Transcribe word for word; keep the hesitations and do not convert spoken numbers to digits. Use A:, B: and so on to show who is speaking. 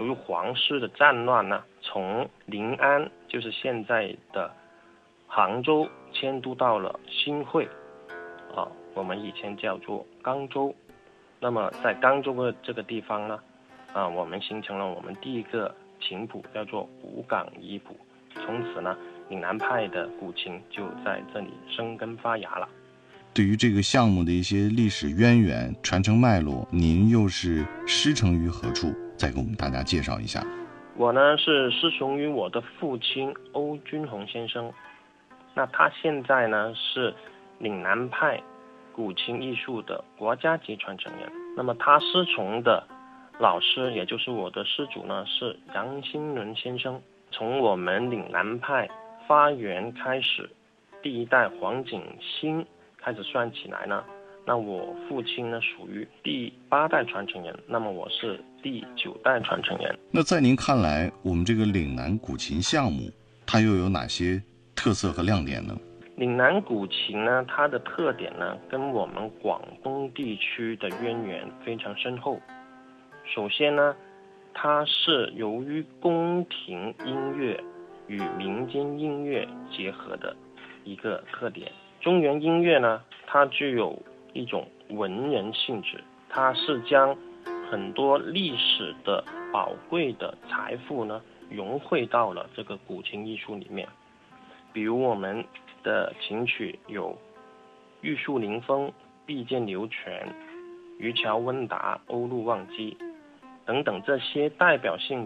A: 于皇室的战乱呢，从临安就是现在的杭州迁都到了新会啊，我们以前叫做江州。那么在江州的这个地方呢，啊，我们形成了我们第一个琴谱，叫做武岗遗谱。从此呢，岭南派的古琴就在这里生根发芽了。
B: 对于这个项目的一些历史渊源、传承脉络，您又是师承于何处？再给我们大家介绍一下。
A: 我呢是师从于我的父亲欧君宏先生，那他现在呢是岭南派古琴艺术的国家级传承人。那么他师从的老师，也就是我的师祖呢，是杨新伦先生。从我们岭南派发源开始，第一代黄景新开始算起来呢，那我父亲呢属于第八代传承人，那么我是第九代传承人。
B: 那在您看来，我们这个岭南古琴项目，它又有哪些特色和亮点呢？
A: 岭南古琴呢，它的特点呢，跟我们广东地区的渊源非常深厚。首先呢，它是由于宫廷音乐与民间音乐结合的一个特点。中原音乐呢，它具有一种文人性质，它是将很多历史的宝贵的财富呢，融汇到了这个古琴艺术里面。比如我们的琴曲有玉树临风、碧涧流泉、渔樵温达、欧陆忘机等等这些代表性